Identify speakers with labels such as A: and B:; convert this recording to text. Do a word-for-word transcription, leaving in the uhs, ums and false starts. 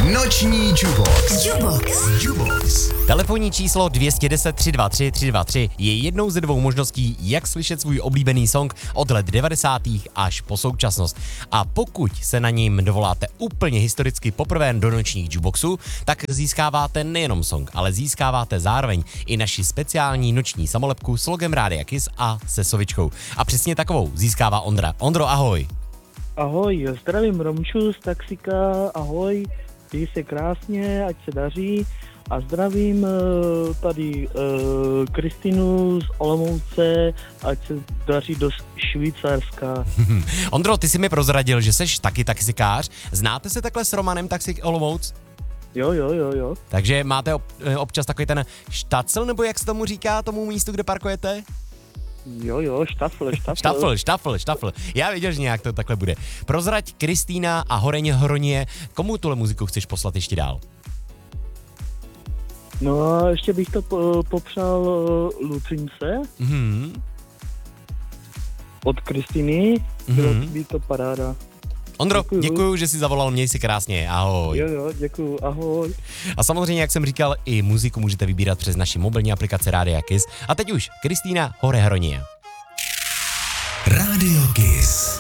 A: Noční Jubox. Jubox. Jubox.
B: Telefonní číslo dvě jedna deset, tři dva tři, tři dva tři je jednou ze dvou možností, jak slyšet svůj oblíbený song od let devadesátých až po současnost. A pokud se na ním dovoláte úplně historicky poprvé do nočních Juboxů, tak získáváte nejenom song, ale získáváte zároveň i naši speciální noční samolepku s logem Rádia Kiss a se sovičkou. A přesně takovou získává Ondra. Ondro, ahoj.
C: Ahoj, zdravím Romču z Taxika, ahoj, měj se krásně, ať se daří a zdravím uh, tady uh, Kristinu z Olomouce, ať se daří do Švýcarska.
B: Ondro, ty jsi mi prozradil, že seš taky taxikář. Znáte se takhle s Romanem Taxik Olomouc?
C: Jo, jo, jo, jo.
B: Takže máte ob, občas takový ten štacel, nebo jak se tomu říká, tomu místu, kde parkujete?
C: Jo, jo, štafl, štafl.
B: Štafl, štafl, štafl. Já věděl, že nějak to takhle bude. Prozrať Kristýna a Horeň Hronie, komu tuhle muziku chceš poslat ještě dál?
C: No a ještě bych to po, popřál uh, Lucince
B: Mhm.
C: od Kristiny, bylo
B: Mhm.
C: by to paráda.
B: Ondro,
C: Děkuju.
B: děkuju, že jsi zavolal, měj si krásně, ahoj.
C: Jo, jo, děkuju, ahoj.
B: A samozřejmě, jak jsem říkal, i muziku můžete vybírat přes naši mobilní aplikaci Rádia Kiss. A teď už Kristýna Hore Hronie.
A: Rádio Kiss.